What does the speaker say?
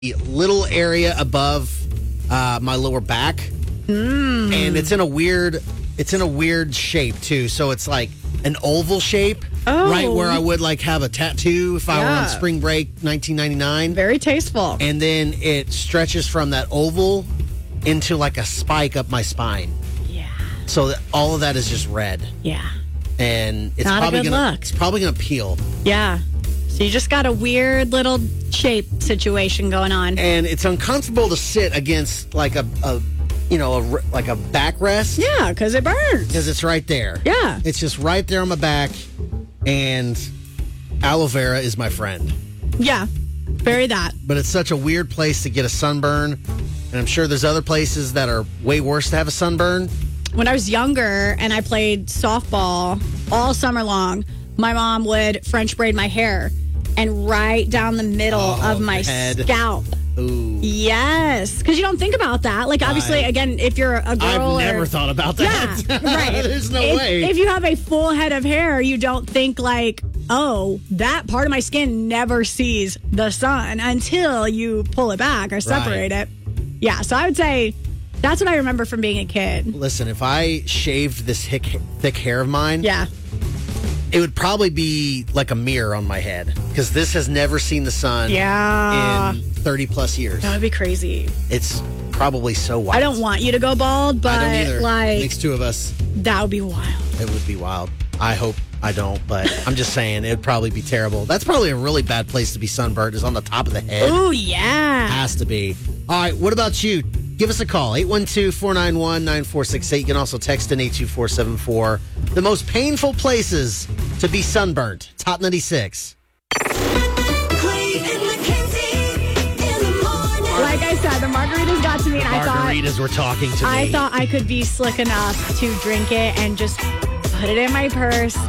little area above my lower back, and it's in a weird shape too. So it's like an oval shape, right where I would like have a tattoo if I were on spring break, 1999. Very tasteful. And then it stretches from that oval into like a spike up my spine. Yeah. So that all of that is just red. Yeah. And it's Not a good look. It's probably gonna peel. Yeah. So you just got a weird little shape situation going on. And it's uncomfortable to sit against like a backrest. Yeah, because it burns. Because it's right there. Yeah. It's just right there on my back. And aloe vera is my friend. Yeah. Bury that. But it's such a weird place to get a sunburn. And I'm sure there's other places that are way worse to have a sunburn. When I was younger and I played softball all summer long, my mom would French braid my hair and right down the middle of my head. scalp. Ooh. Yes, because you don't think about that. Like, obviously, again, if you're a girl, I've never thought about that. Yeah, right. There's no way. If you have a full head of hair, you don't think like, oh, that part of my skin never sees the sun until you pull it back or separate it. Yeah, so I would say that's what I remember from being a kid. Listen, if I shaved this thick hair of mine, it would probably be like a mirror on my head because this has never seen the sun in 30 plus years. That would be crazy. It's probably so wild. I don't want you to go bald, but I don't either. like, Makes two of us. That would be wild. It would be wild. I hope I don't, but I'm just saying it would probably be terrible. That's probably a really bad place to be sunburned is on the top of the head. Oh, yeah. Has to be. All right, what about you? Give us a call, 812-491-9468. You can also text in 82474. The most painful places to be sunburnt. Top 96. Like I said, the margaritas got to me, and Margaritas were talking to me. I thought I could be slick enough to drink it and just put it in my purse